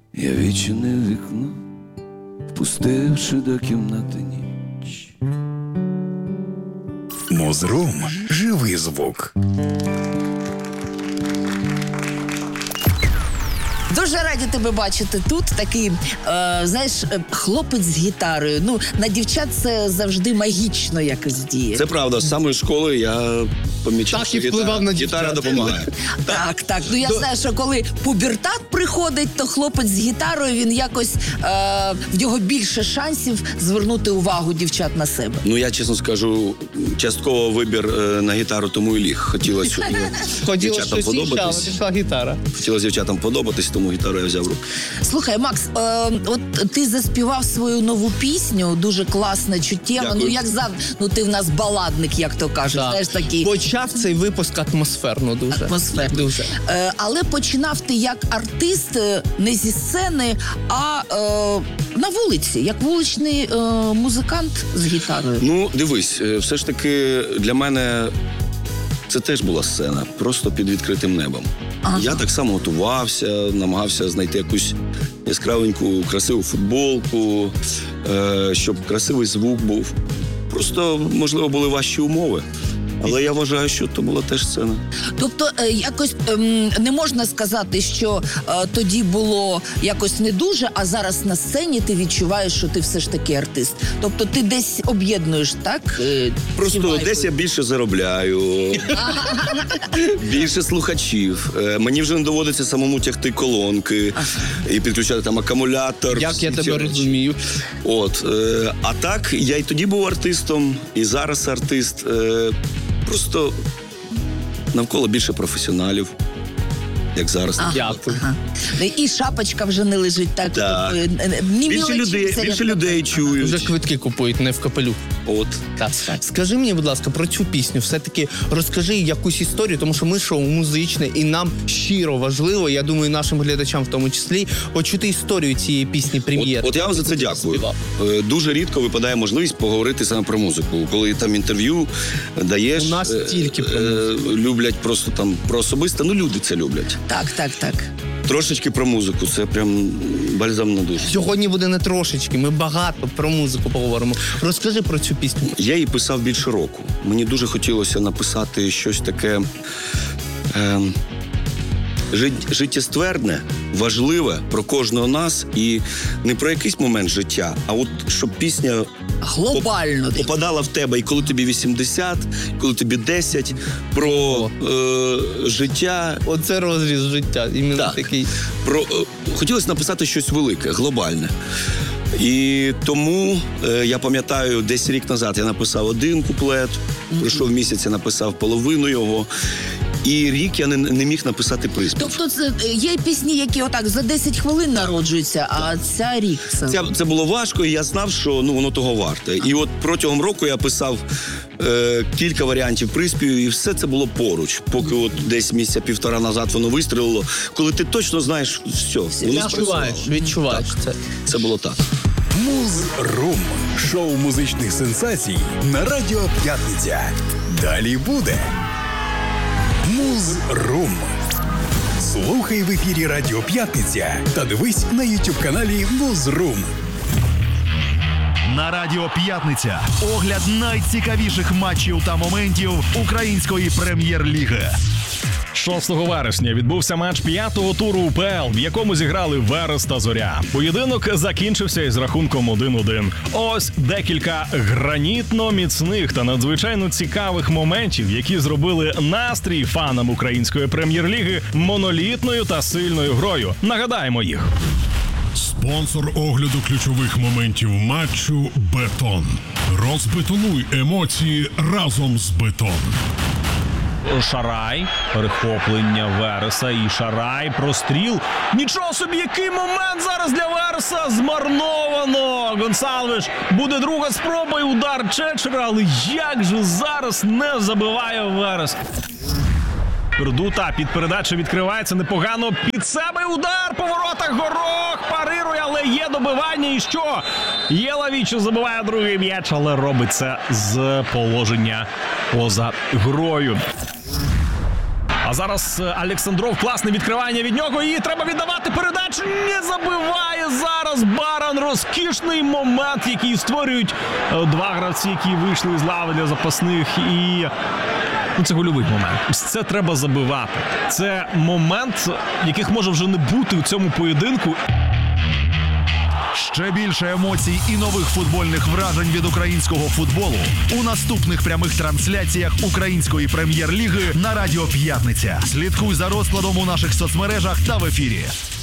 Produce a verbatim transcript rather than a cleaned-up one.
Я відчинив вікно, впустивши до кімнати ніч. Музрум – живий звук. Дуже раді тебе бачити тут. Такий, е, знаєш, хлопець з гітарою. Ну, на дівчат це завжди магічно якось діє. Це правда, з самої школи я помічав, Так що і впливав на гітара дівчат. допомагає. Так, так. Ну я знаю, що коли пубертат приходить, то хлопець з гітарою, він якось, е, в нього більше шансів звернути увагу дівчат на себе. Ну, я чесно скажу, частково вибір е, на гітару тому і ліг. Хотілося щоб, ну, Хотіло дівчатам щось інше, але подобатись. пішла гітара. Хотілося дівчатам подобатись, тому гітару я взяв в руку. Слухай, Макс, е, от ти заспівав свою нову пісню, дуже класна, чуттєва. Дякую. Ну як завжди, ну ти в нас баладник, як то кажуть. Так. Знаєш, такий Почав цей випуск атмосферно дуже. атмосферний. Дуже. Е, але починав ти як артист е, не зі сцени, а е, на вулиці, як вуличний е, музикант з гітарою. Ну, дивись, е, все ж таки для мене це теж була сцена, просто під відкритим небом. Ага. Я так само готувався, намагався знайти якусь яскравеньку, красиву футболку, е, щоб красивий звук був. Просто, можливо, були важчі умови. Але я вважаю, що то була теж сцена. Тобто е, якось ем, не можна сказати, що е, тоді було якось не дуже, а зараз на сцені ти відчуваєш, що ти все ж таки артист. Тобто ти десь об'єднуєш, так? е, Просто ці вайби? десь я більше заробляю, більше слухачів. Е, Мені вже не доводиться самому тягти колонки і підключати там акумулятор. Як всі я ці тебе речі. розумію. От, е, а так, я і тоді був артистом, і зараз артист. Е, просто навколо більше професіоналів, як зараз. Ага, Дякую. ага. І шапочка вже не лежить так. Так. Тобто, е, е, ні Більше мілочиться, людей, як більше то людей кажуть. чують. Вже квитки купують, не в капелюх. От. Так. Скажи мені, будь ласка, про цю пісню. Все-таки розкажи якусь історію, тому що ми шоу музичне, і нам щиро важливо, я думаю, нашим глядачам в тому числі, почути історію цієї пісні прем'єри. От, от я вам за це дякую. Е, Дуже рідко випадає можливість поговорити саме про музику. Коли там інтерв'ю даєш, У нас е, тільки про е, люблять просто там про особисте. Ну, люди це люблять. Так, так, так. Трошечки про музику. Це прям бальзам на душу. Сьогодні буде не трошечки, ми багато про музику поговоримо. Розкажи про цю пісню. Я її писав більше року. Мені дуже хотілося написати щось таке е, жит- життєствердне, важливе про кожного нас. І не про якийсь момент життя, а от щоб пісня Глобально. попадала в тебе, і коли тобі вісімдесят, коли тобі десять, про е, життя. Оце розріз життя. Іменно Так. такий. Про, е, хотілося написати щось велике, глобальне. І тому, е, я пам'ятаю, десь рік назад я написав один куплет, пройшов місяць, я написав половину його, і рік я не, не міг написати приспів. Тобто це е, є пісні, які отак за десять хвилин народжуються, а ця рік. Це... Це, це було важко, і я знав, що ну, воно того варте. І от протягом року я писав е, кілька варіантів приспівів, і все це було поруч. Поки от десь місяця півтора назад воно вистрілило, коли ти точно знаєш, все, воно Відчуваєш, спрацювало. відчуваєш це. Це було так. Музрум – шоу музичних сенсацій на Радіо П'ятниця. Далі буде Музрум. Слухай в ефірі Радіо П'ятниця та дивись на ютуб-каналі Музрум. На Радіо П'ятниця огляд найцікавіших матчів та моментів української прем'єр-ліги. шостого вересня відбувся матч п'ятого туру УПЛ, в якому зіграли Верес та Зоря. Поєдинок закінчився із рахунком один-один. Ось декілька гранітно-міцних та надзвичайно цікавих моментів, які зробили настрій фанам української прем'єр-ліги монолітною та сильною грою. Нагадаємо їх. Спонсор огляду ключових моментів матчу «Бетон». Розбетонуй емоції разом з «Бетон». Шарай, перехоплення Вереса і Шарай, простріл. Нічого собі, який момент зараз для Вереса! Змарновано! Гонсалвеш буде друга спроба і удар Чечера, але як же зараз не забиває Верес? Пердута під передачу відкривається непогано. Під себе удар по воротах, Горох парирує, але є добивання. І що? Єлавічо забиває другий м'яч, але робить це з положення поза грою. А зараз Олександров, класне відкривання від нього, і треба віддавати передачу. Не забиває зараз Баран. Розкішний момент, який створюють два гравці, які вийшли з лави для запасних. І ну, це гольовий момент. Це треба забивати. Це момент, яких може вже не бути у цьому поєдинку. Ще більше емоцій і нових футбольних вражень від українського футболу у наступних прямих трансляціях Української прем'єр-ліги на Радіо П'ятниця. Слідкуй за розкладом у наших соцмережах та в ефірі.